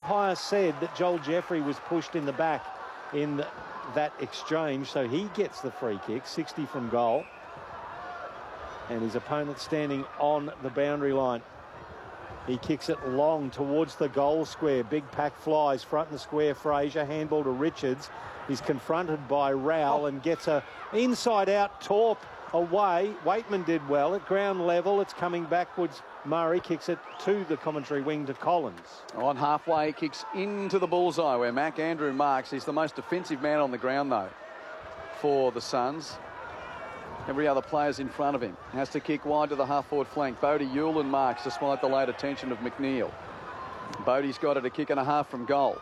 umpire said that Joel Jeffrey was pushed in the back in that exchange, so he gets the free kick, 60 from goal. And his opponent standing on the boundary line. He kicks it long towards the goal square. Big pack flies front and square. Fraser, handball to Richards. He's confronted by Rowell and gets a inside-out torp away. Waitman did well at ground level. It's coming backwards. Murray kicks it to the commentary wing to Collins. On halfway, kicks into the bullseye where Mac Andrew marks. He's the most defensive man on the ground, though, for the Suns. Every other player's in front of him. Has to kick wide to the half-forward flank. Bodie Hewlin marks despite the late attention of McNeil. Bodie's got it a kick and a half from goal.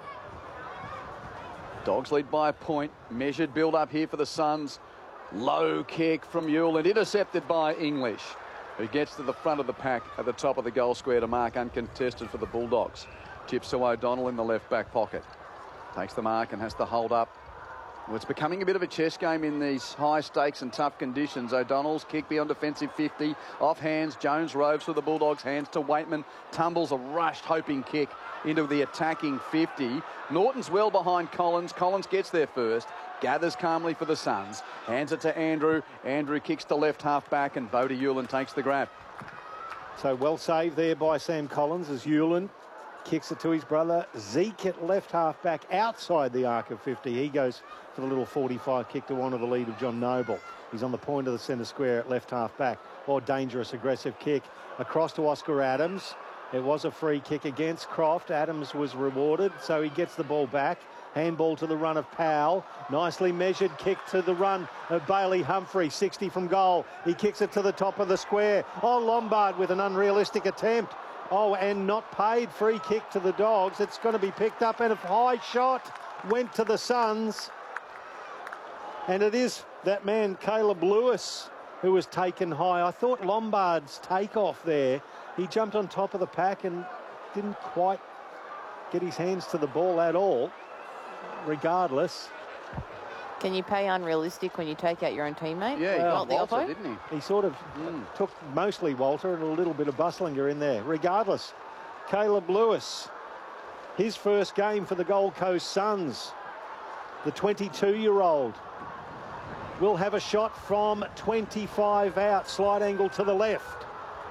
Dogs lead by a point. Measured build-up here for the Suns. Low kick from Hewlin, intercepted by English, who gets to the front of the pack at the top of the goal square to mark uncontested for the Bulldogs. Chips to O'Donnell in the left back pocket. Takes the mark and has to hold up. Well, it's becoming a bit of a chess game in these high stakes and tough conditions. O'Donnell's kick beyond defensive 50. Off hands, Jones roves for the Bulldogs, hands to Waitman. Tumbles a rushed hoping kick into the attacking 50. Norton's well behind Collins. Collins gets there first. Gathers calmly for the Suns. Hands it to Andrew. Andrew kicks to left half back and Bodie Hewlin takes the grab. So well saved there by Sam Collins as Hewlin kicks it to his brother Zeke at left half back outside the arc of 50. He goes for the little 45 kick to honour the lead of John Noble. He's on the point of the centre square at left half back. Oh, dangerous aggressive kick across to Oscar Adams. It was a free kick against Croft. Adams was rewarded, so he gets the ball back. Handball to the run of Powell. Nicely measured kick to the run of Bailey Humphrey, 60 from goal. He kicks it to the top of the square. Oh, Lombard with an unrealistic attempt. Oh, and not paid. Free kick to the Dogs. It's going to be picked up, and a high shot went to the Suns. And it is that man, Caleb Lewis, who was taken high. I thought Lombard's takeoff there, he jumped on top of the pack and didn't quite get his hands to the ball at all. Regardless. Can you pay unrealistic when you take out your own teammate? Yeah, he got the Walter, oppo? didn't he? He sort of took mostly Walter and a little bit of Bustlinger in there. Regardless, Caleb Lewis, his first game for the Gold Coast Suns, the 22-year-old, will have a shot from 25 out, slide angle to the left.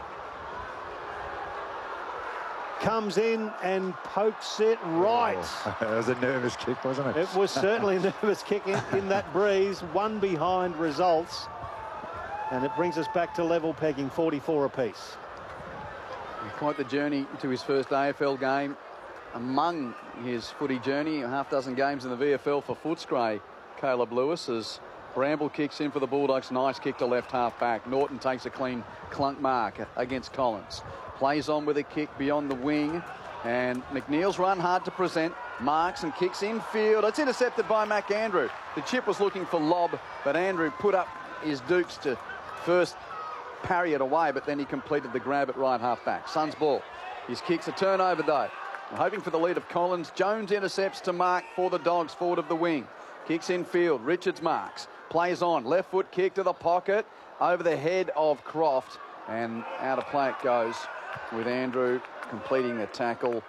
Comes in and pokes it right. Oh, that was a nervous kick, wasn't it? It was certainly a nervous kick in that breeze. One behind results. And it brings us back to level pegging, 44 apiece. Quite the journey to his first AFL game. Among his footy journey, a half dozen games in the VFL for Footscray. Caleb Lewis as Bramble kicks in for the Bulldogs. Nice kick to left half back. Norton takes a clean clunk mark against Collins. Plays on with a kick beyond the wing. And McNeil's run hard to present. Marks and kicks infield. It's intercepted by Mac Andrew. The chip was looking for lob, but Andrew put up his dukes to first parry it away, but then he completed the grab at right half back. Suns ball. His kick's a turnover though. Hoping for the lead of Collins. Jones intercepts to mark for the Dogs forward of the wing. Kicks infield. Richards marks. Plays on. Left foot kick to the pocket. Over the head of Croft. And out of play it goes with Andrew completing the tackle.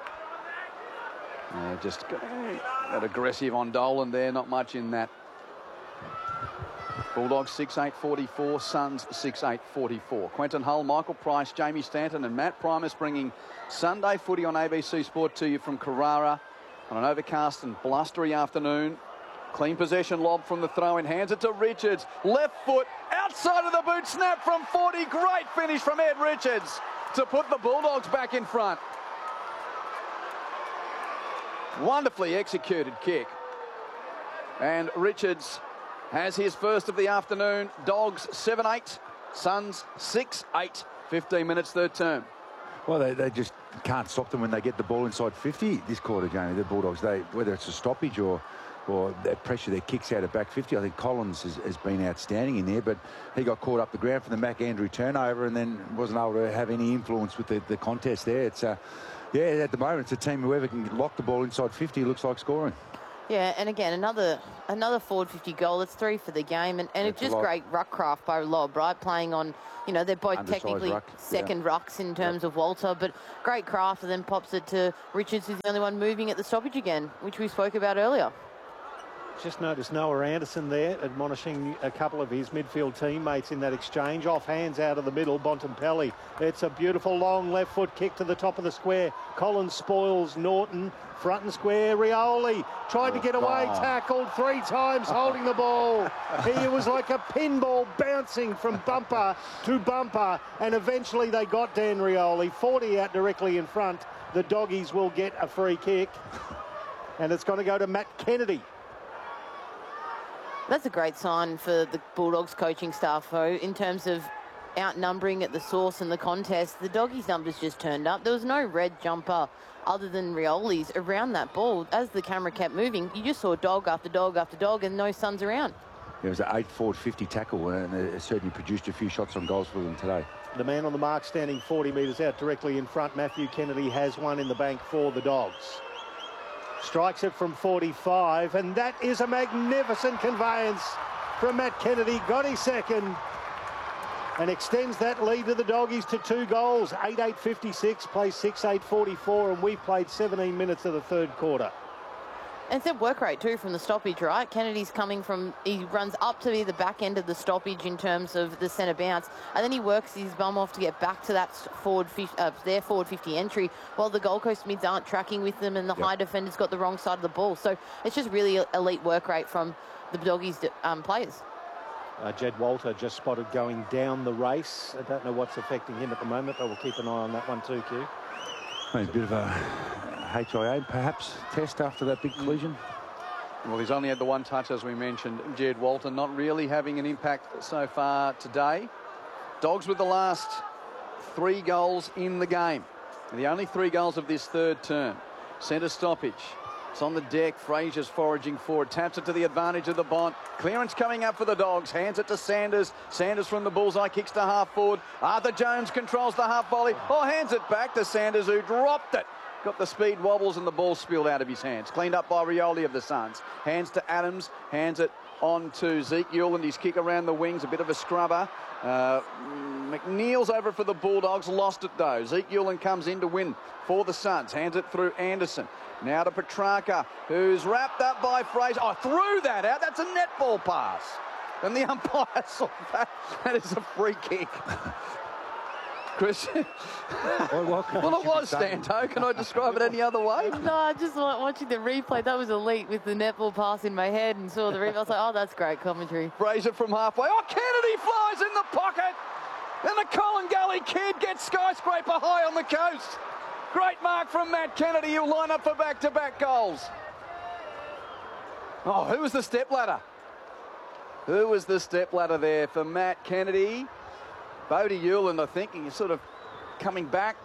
Just that aggressive on Dolan there. Not much in that. Bulldogs 6-8-44, Suns 6-8-44. Quentin Hull, Michael Price, Jamie Stanton and Matt Primus bringing Sunday footy on ABC Sport to you from Carrara on an overcast and blustery afternoon. Clean possession lob from the throw-in, hands it to Richards. Left foot, outside of the boot, snap from 40. Great finish from Ed Richards to put the Bulldogs back in front. Wonderfully executed kick. And Richards has his first of the afternoon. Dogs 7-8, Suns 6-8. 15 minutes, third term. Well, they just can't stop them when they get the ball inside 50 this quarter, Jamie. The Bulldogs, whether it's a stoppage or that pressure that kicks out of back 50. I think Collins has been outstanding in there, but he got caught up the ground from the Mac Andrew turnover and then wasn't able to have any influence with the contest there. It's yeah, at the moment, it's a team, whoever can lock the ball inside 50 looks like scoring. Yeah, and again, another forward 50 goal. It's 3 for the game, and it's just great ruck craft by Lobb, right? Playing on, they're both Undersized technically ruck, second rucks in terms of Walter, but great craft, and then pops it to Richards, who's the only one moving at the stoppage again, which we spoke about earlier. Just noticed Noah Anderson there admonishing a couple of his midfield teammates in that exchange. Off hands out of the middle, Bontempelli. It's a beautiful long left foot kick to the top of the square. Collins spoils Norton. Front and square, Rioli tried to get away, tackled 3 times holding the ball. He was like a pinball bouncing from bumper to bumper, and eventually they got Dan Rioli. 40 out directly in front. The Doggies will get a free kick, and it's going to go to Matt Kennedy. That's a great sign for the Bulldogs coaching staff, though, in terms of outnumbering at the source in the contest. The Doggies' numbers just turned up. There was no red jumper other than Rioli's around that ball. As the camera kept moving, you just saw dog after dog after dog and no Suns around. It was an 8 forward 50 tackle, and it certainly produced a few shots on goals for them today. The man on the mark standing 40 metres out directly in front, Matthew Kennedy, has one in the bank for the Dogs. Strikes it from 45, and that is a magnificent conveyance from Matt Kennedy. Got his second and extends that lead to the Doggies to 2 goals. 8-8-56, plays 6-8-44, and we've played 17 minutes of the third quarter. And it's a work rate too from the stoppage, right? Kennedy's coming from, he runs up to the back end of the stoppage in terms of the centre bounce, and then he works his bum off to get back to that their forward 50 entry, while the Gold Coast mids aren't tracking with them, and the high defender's got the wrong side of the ball. So it's just really elite work rate from the Doggies players. Jed Walter just spotted going down the race. I don't know what's affecting him at the moment, but we'll keep an eye on that one too, Q. A bit of a HIA perhaps test after that big collision. Well, he's only had the 1 touch, as we mentioned. Jed Walter not really having an impact so far today. Dogs with the last 3 goals in the game. And the only 3 goals of this third term. Centre stoppage. It's on the deck. Fraser's foraging forward. Taps it to the advantage of the Bont. Clearance coming up for the Dogs. Hands it to Sanders. Sanders from the bullseye. Kicks to half forward. Arthur Jones controls the half volley. Oh, hands it back to Sanders, who dropped it. Got the speed wobbles and the ball spilled out of his hands. Cleaned up by Rioli of the Suns. Hands to Adams. Hands it on to Zeke Ewell and his kick around the wings. A bit of a scrubber. McNeil's over for the Bulldogs. Lost it though. Zeke Ewell comes in to win for the Suns. Hands it through Anderson. Now to Petrarca, who's wrapped up by Fraser. Oh, threw that out. That's a netball pass. And the umpire saw that. That is a free kick. Chris? Well, it was, Stanto. Can I describe it any other way? No, I just watching the replay. That was elite with the netball pass in my head, and saw the replay. I was like, oh, that's great commentary. Fraser from halfway. Oh, Kennedy flies in the pocket. And the Colin Gully kid gets skyscraper high on the coast. Great mark from Matt Kennedy. He'll line up for back-to-back goals. Oh, who was the stepladder? Who was the stepladder there for Matt Kennedy? Bodie Hewland, I think. He's sort of coming back.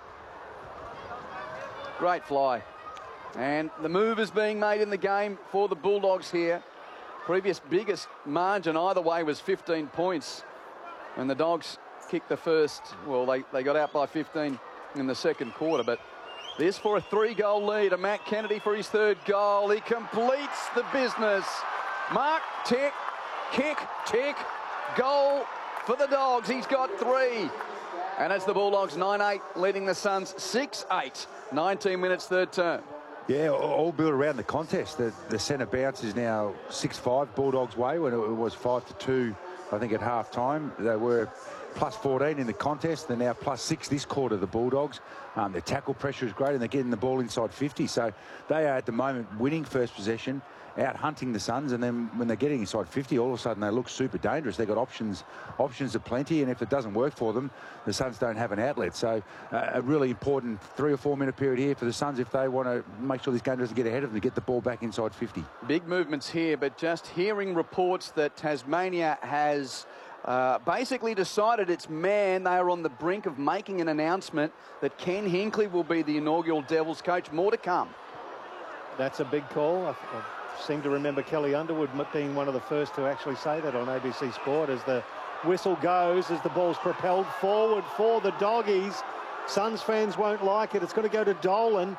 Great fly. And the move is being made in the game for the Bulldogs here. Previous biggest margin either way was 15 points. And the Dogs kicked the first. Well, they got out by 15 in the second quarter, but this for a 3-goal lead. And Matt Kennedy for his 3rd goal. He completes the business. Mark, tick, kick, tick, goal for the Dogs. He's got 3. And it's the Bulldogs 9-8 leading the Suns 6-8. 19 minutes third term. Yeah, all built around the contest. The centre bounce is now 6-5 Bulldogs way when it was 5-2, I think, at half time. They were plus 14 in the contest. They're now plus 6 this quarter, the Bulldogs. Their tackle pressure is great and they're getting the ball inside 50. So they are at the moment winning first possession, out hunting the Suns, and then when they're getting inside 50, all of a sudden they look super dangerous. They've got options aplenty, and if it doesn't work for them, the Suns don't have an outlet. So a really important 3 or 4 minute period here for the Suns if they want to make sure this game doesn't get ahead of them to get the ball back inside 50. Big movements here, but just hearing reports that Tasmania has basically decided it's man. They are on the brink of making an announcement that Ken Hinkley will be the inaugural Devils coach. More to come. That's a big call. I seem to remember Kelly Underwood being one of the first to actually say that on ABC Sport as the whistle goes, as the ball's propelled forward for the Doggies. Suns fans won't like it. It's going to go to Dolan.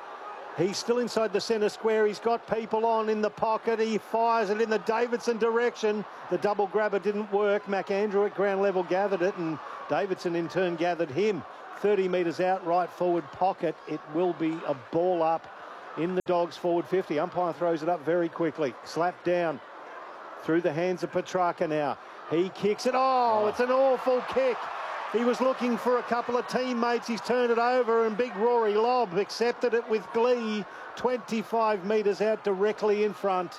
He's still inside the centre square. He's got people on in the pocket. He fires it in the Davidson direction. The double grabber didn't work. McAndrew at ground level gathered it, and Davidson in turn gathered him. 30 metres out, right forward pocket. It will be a ball up in the Dogs forward 50. Umpire throws it up very quickly. Slapped down through the hands of Petrarca now. He kicks it. Oh, it's an awful kick. He was looking for a couple of teammates. He's turned it over, and big Rory Lobb accepted it with glee. 25 metres out, directly in front.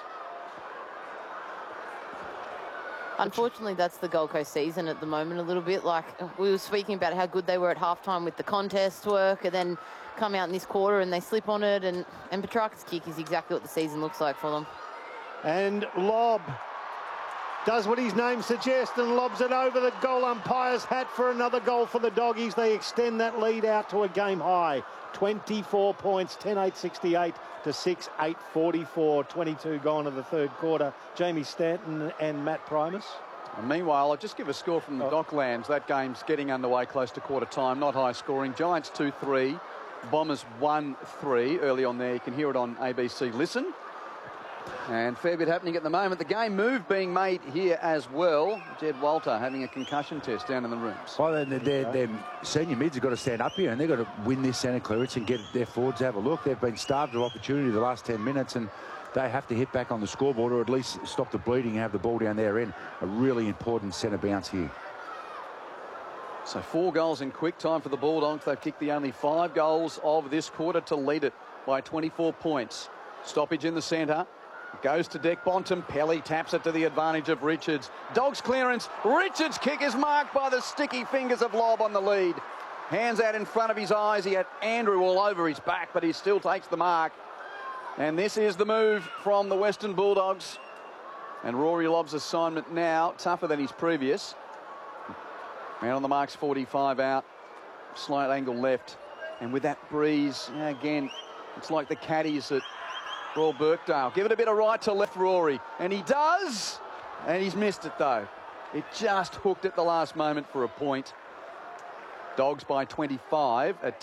Unfortunately, that's the Gold Coast season at the moment a little bit. Like, we were speaking about how good they were at halftime with the contest work, and then come out in this quarter and they slip on it, and Petrarca's kick is exactly what the season looks like for them. And Lobb does what his name suggests and lobs it over the goal umpire's hat for another goal for the Doggies. They extend that lead out to a game high. 24 points, 10-8-68 to 6-8-44. 22 gone in the third quarter. Jamie Stanton and Matt Primus. And meanwhile, I'll just give a score from the Docklands. That game's getting underway close to quarter time. Not high scoring. Giants 2-3. Bombers 1-3. Early on there, you can hear it on ABC Listen. And fair bit happening at the moment. The game move being made here as well. Jed Walter having a concussion test down in the rooms. Well, their senior mids have got to stand up here, and they've got to win this centre clearance and get their forwards to have a look. They've been starved of opportunity the last 10 minutes, and they have to hit back on the scoreboard, or at least stop the bleeding and have the ball down their end. A really important centre bounce here. So 4 goals in quick time for the Bulldogs. They've kicked the only 5 goals of this quarter to lead it by 24 points. Stoppage in the centre. Goes to Deck Bonton. Pelly taps it to the advantage of Richards. Dogs clearance. Richards' kick is marked by the sticky fingers of Lobb on the lead. Hands out in front of his eyes. He had Andrew all over his back, but he still takes the mark. And this is the move from the Western Bulldogs. And Rory Lobb's assignment now tougher than his previous. Man on the mark's 45 out. Slight angle left. And with that breeze, again, it's like the caddies at Royal Birkdale. Give it a bit of right to left, Rory. And he does. And he's missed it, though. It just hooked at the last moment for a point. Dogs by 25 at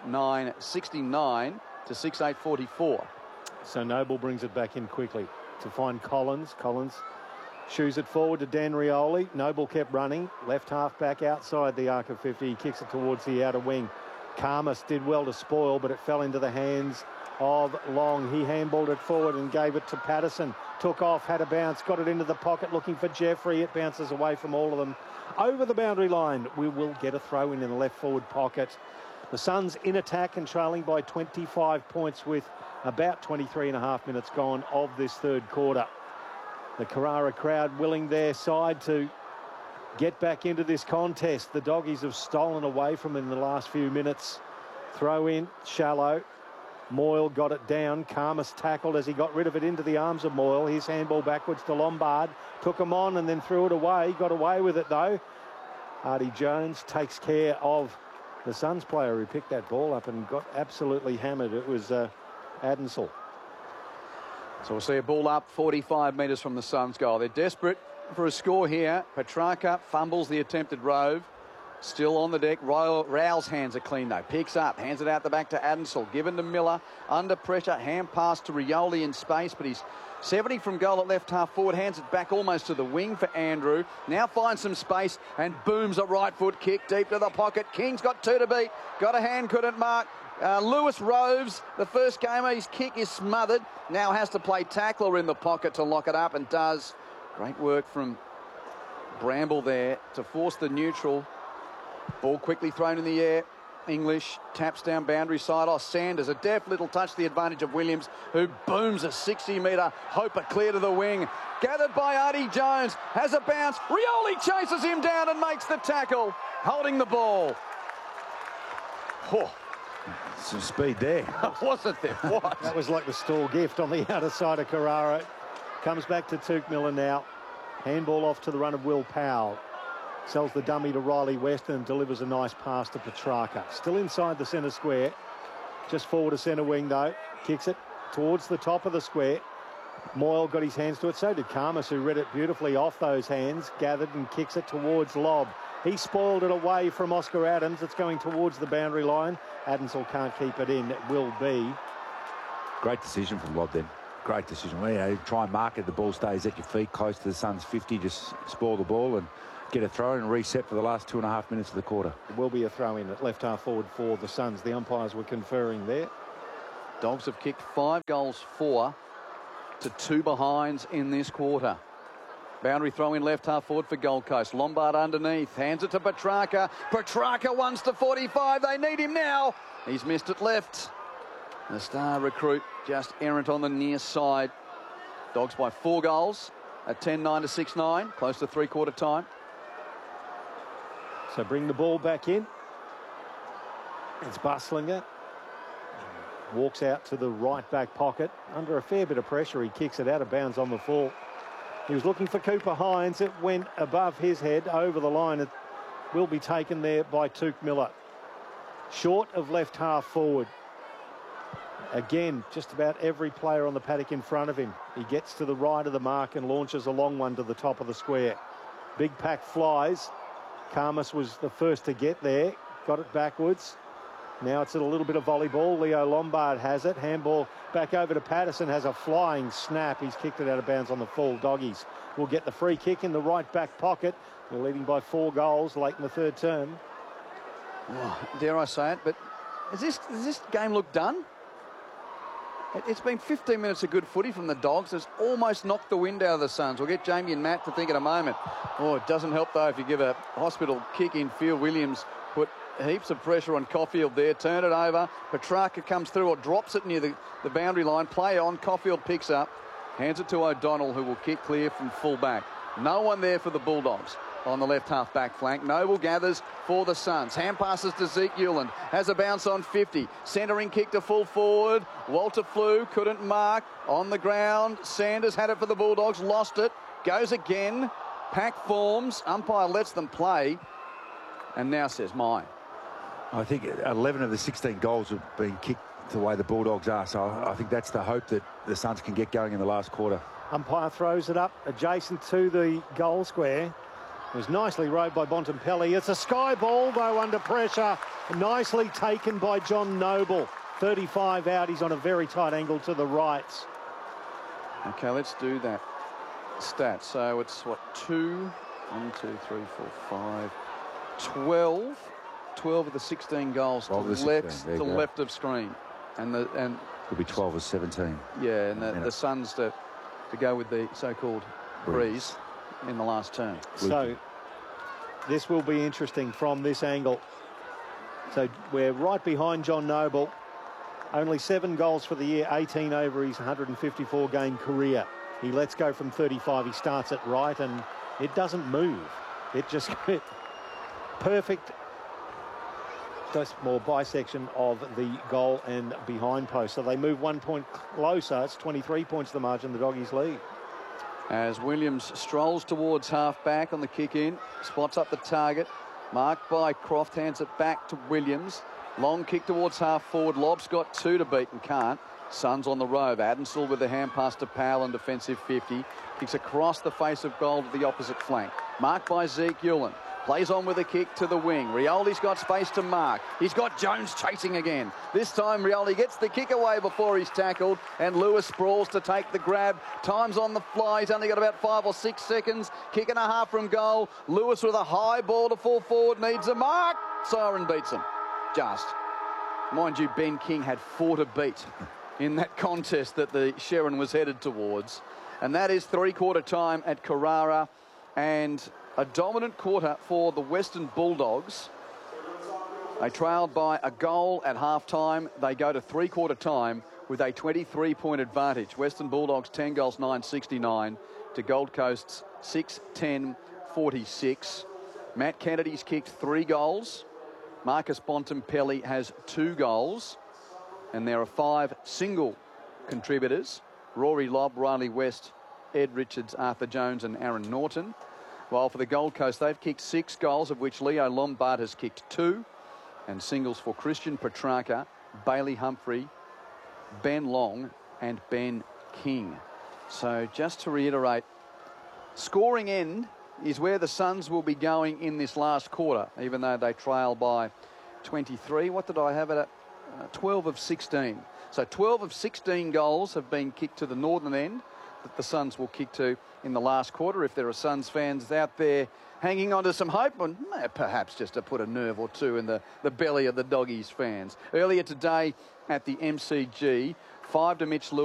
10-9-69 to 6-8-44. So Noble brings it back in quickly to find Collins. Collins shoos it forward to Dan Rioli. Noble kept running. Left half back outside the arc of 50. He kicks it towards the outer wing. Karmas did well to spoil, but it fell into the hands of Long. He handballed it forward and gave it to Patterson. Took off, had a bounce, got it into the pocket looking for Jeffrey. It bounces away from all of them. Over the boundary line, we will get a throw in the left forward pocket. The Suns in attack and trailing by 25 points with about 23 and a half minutes gone of this third quarter. The Carrara crowd willing their side to get back into this contest. The Doggies have stolen away from them in the last few minutes. Throw in, shallow. Moyle got it down. Karmas tackled as he got rid of it into the arms of Moyle. His handball backwards to Lombard. Took him on and then threw it away. Got away with it, though. Hardy Jones takes care of the Suns player who picked that ball up and got absolutely hammered. It was Adensel. So we'll see a ball up 45 metres from the Suns' goal. They're desperate for a score here. Petrarca fumbles the attempted rove. Still on the deck. Rao's hands are clean, though. Picks up, hands it out the back to Adensel. Given to Miller. Under pressure. Hand pass to Rioli in space, but he's 70 from goal at left half forward. Hands it back almost to the wing for Andrew. Now finds some space and booms a right foot kick deep to the pocket. King's got 2 to beat. Got a hand, couldn't mark. Lewis roves. The first gamer, his kick is smothered. Now has to play tackler in the pocket to lock it up, and does. Great work from Bramble there to force the neutral. Ball quickly thrown in the air. English taps down boundary side. Oh, Sanders, a deft little touch to the advantage of Williams, who booms a 60-metre hoper clear to the wing. Gathered by Artie Jones, has a bounce. Rioli chases him down and makes the tackle, holding the ball. Oh. Some speed there. Wasn't there? What? That was like the stall gift on the outer side of Carrara. Comes back to Tuke Miller now. Handball off to the run of Will Powell. Sells the dummy to Riley Weston and delivers a nice pass to Petrarca. Still inside the centre square. Just forward to centre wing, though. Kicks it towards the top of the square. Moyle got his hands to it. So did Karmas, who read it beautifully off those hands. Gathered and kicks it towards Lobb. He spoiled it away from Oscar Adams. It's going towards the boundary line. Adensel can't keep it in. It will be Great decision from Lobb then. Great decision. Well, you know, try and market the ball stays at your feet close to the Suns 50. Just spoil the ball and get a throw and reset for the last 2.5 minutes of the quarter. It will be a throw in at left half forward for the Suns. The umpires were conferring there. Dogs have kicked 5 goals, 4 to 2 behinds in this quarter. Boundary throw in left half forward for Gold Coast. Lombard underneath. Hands it to Petrarca. Petrarca wants to 45. They need him now. He's missed it left. The star recruit just errant on the near side. Dogs by 4 goals at 10-9 to 6-9. Close to three-quarter time. So bring the ball back in. It's Buslinger. Walks out to the right back pocket. Under a fair bit of pressure, he kicks it out of bounds on the full. He was looking for Cooper Hines. It went above his head over the line. It will be taken there by Touk Miller. Short of left half forward. Again, just about every player on the paddock in front of him. He gets to the right of the mark and launches a long one to the top of the square. Big pack flies. Khamis was the first to get there. Got it backwards. Now it's a little bit of volleyball. Leo Lombard has it. Handball back over to Patterson. Has a flying snap. He's kicked it out of bounds on the full. Doggies will get the free kick in the right back pocket. They're leading by 4 goals late in the third term. Oh, dare I say it, but does this game look done? It's been 15 minutes of good footy from the Dogs. It's almost knocked the wind out of the Suns. We'll get Jamie and Matt to think in a moment. Oh, it doesn't help, though, if you give a hospital kick in field. Williams put heaps of pressure on Caulfield there. Turn it over. Petrarca comes through or drops it near the boundary line. Play on. Caulfield picks up. Hands it to O'Donnell, who will kick clear from full back. No one there for the Bulldogs on the left half back flank. Noble gathers for the Suns. Hand passes to Zeke Hewland. Has a bounce on 50. Centering kick to full forward. Walter Flew couldn't mark. On the ground. Sanders had it for the Bulldogs. Lost it. Goes again. Pack forms. Umpire lets them play. And now says mine. I think 11 of the 16 goals have been kicked the way the Bulldogs are. So I think that's the hope that the Suns can get going in the last quarter. Umpire throws it up adjacent to the goal square. It was nicely rowed by Bontempelli. It's a sky ball, though, under pressure. Nicely taken by John Noble. 35 out. He's on a very tight angle to the right. Okay, let's do that stat. So it's, what, 12 of the 16 goals to left of screen. And could be 12 or 17. Yeah, and the Suns to go with the so-called breeze in the last turn. So this will be interesting from this angle. So we're right behind John Noble. Only 7 goals for the year, 18 over his 154 game career. He lets go from 35. He starts it right and it doesn't move. It just perfect more bisection of the goal and behind post. So they move 1 point closer. It's 23 points the margin the Doggies lead. As Williams strolls towards half-back on the kick-in, spots up the target, marked by Croft, hands it back to Williams. Long kick towards half-forward. Lobb's got 2 to beat and can't. Suns on the rove. Addenstall with the hand pass to Powell and defensive 50. Kicks across the face of goal to the opposite flank. Marked by Zeke Hewland. Plays on with a kick to the wing. Rioli's got space to mark. He's got Jones chasing again. This time Rioli gets the kick away before he's tackled and Lewis sprawls to take the grab. Time's on the fly. He's only got about 5 or 6 seconds. Kick and a half from goal. Lewis with a high ball to full forward. Needs a mark. Siren beats him. Just. Mind you, Ben King had 4 to beat in that contest that the Sherrin was headed towards. And that is three-quarter time at Carrara. And a dominant quarter for the Western Bulldogs. They trailed by a goal at half-time. They go to three-quarter time with a 23-point advantage. Western Bulldogs 10 goals, 9-69 to Gold Coast's 6-10-46. Matt Kennedy's kicked 3 goals. Marcus Bontempelli has 2 goals. And there are 5 single contributors. Rory Lobb, Riley West, Ed Richards, Arthur Jones and Aaron Norton. While for the Gold Coast, they've kicked 6 goals, of which Leo Lombard has kicked 2. And singles for Christian Petrarca, Bailey Humphrey, Ben Long and Ben King. So just to reiterate, scoring end is where the Suns will be going in this last quarter, even though they trail by 23. What did I have it at? 12 of 16. So 12 of 16 goals have been kicked to the northern end that the Suns will kick to in the last quarter. If there are Suns fans out there hanging on to some hope, and perhaps just to put a nerve or two in the belly of the Doggies fans. Earlier today at the MCG, 5 to Mitch Lewis.